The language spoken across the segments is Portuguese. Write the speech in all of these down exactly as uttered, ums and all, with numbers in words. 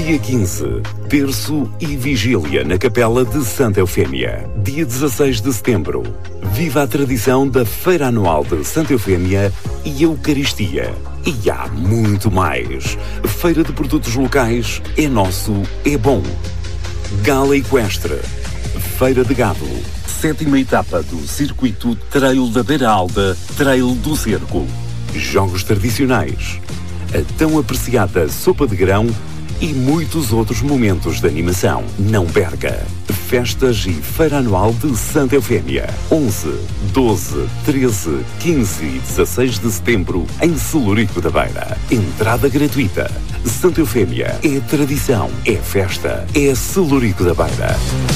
Dia quinze, terço e vigília na Capela de Santa Eufémia. Dia dezasseis de setembro, viva a tradição da Feira Anual de Santa Eufémia e Eucaristia. E há muito mais. Feira de produtos locais é nosso, é bom. Gala Equestre, Feira de Gado, sétima etapa do Circuito Trail da Beira Alta, Trail do Cerco. Jogos tradicionais, a tão apreciada sopa de grão e muitos outros momentos de animação. Não perca! Festas e Feira Anual de Santa Eufémia. onze, doze, treze, quinze e dezasseis de setembro em Celurico da Beira. Entrada gratuita. Santa Eufémia é tradição, é festa, é Celurico da Beira.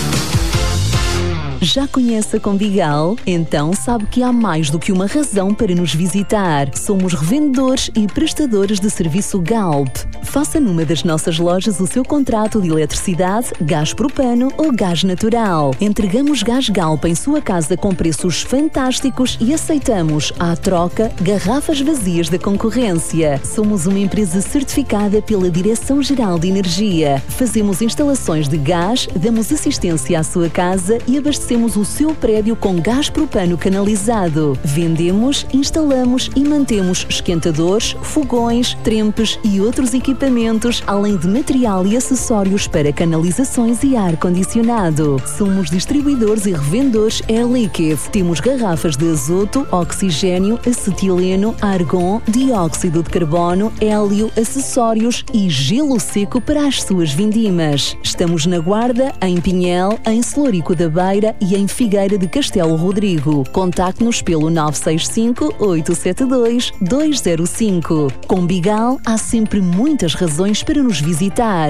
Já conhece a Combigal? Então sabe que há mais do que uma razão para nos visitar. Somos revendedores e prestadores de serviço Galp. Faça numa das nossas lojas o seu contrato de eletricidade, gás propano ou gás natural. Entregamos gás Galp em sua casa com preços fantásticos e aceitamos, à troca, garrafas vazias da concorrência. Somos uma empresa certificada pela Direção-Geral de Energia. Fazemos instalações de gás, damos assistência à sua casa e abastecemos o seu prédio com gás propano canalizado. Vendemos, instalamos e mantemos esquentadores, fogões, trempes e outros equipamentos, além de material e acessórios para canalizações e ar-condicionado. Somos distribuidores e revendedores Air Liquide. Temos garrafas de azoto, oxigênio, acetileno, argon, dióxido de carbono, hélio, acessórios e gelo seco para as suas vindimas. Estamos na Guarda, em Pinhel, em Celurico da Beira e em Figueira de Castelo Rodrigo. Contacte-nos pelo nove seis cinco, oito sete dois, dois zero cinco. Com Bigal há sempre muitas razões para nos visitar.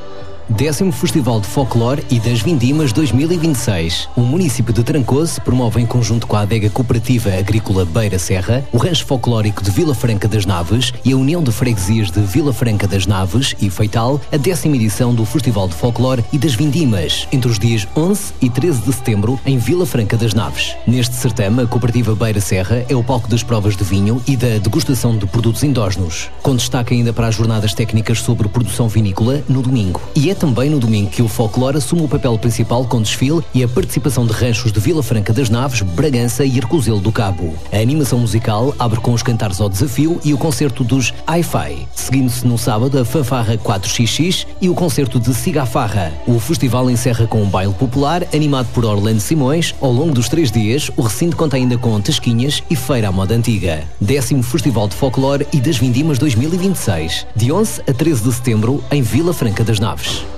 décimo Festival de Folclore e das Vindimas dois mil e vinte e seis. O município de Trancoso promove em conjunto com a Adega Cooperativa Agrícola Beira Serra, o Rancho Folclórico de Vila Franca das Naves e a União de Freguesias de Vila Franca das Naves e Feital, a décima edição do Festival de Folclore e das Vindimas, entre os dias onze e treze de setembro, em Vila Franca das Naves. Neste certame, a Cooperativa Beira Serra é o palco das provas de vinho e da degustação de produtos endógenos, com destaque ainda para as jornadas técnicas sobre produção vinícola no domingo. E é também no domingo que o folclore assume o papel principal com desfile e a participação de ranchos de Vila Franca das Naves, Bragança e Arcozelo do Cabo. A animação musical abre com os cantares ao desafio e o concerto dos Hi-Fi, seguindo-se no sábado a fanfarra quatro xis xis e o concerto de Cigafarra. O festival encerra com um baile popular animado por Orlando Simões. Ao longo dos três dias, o recinto conta ainda com tasquinhas e feira à moda antiga. décimo Festival de Folclore e das Vindimas dois mil e vinte e seis, de onze a treze de setembro, em Vila Franca das Naves.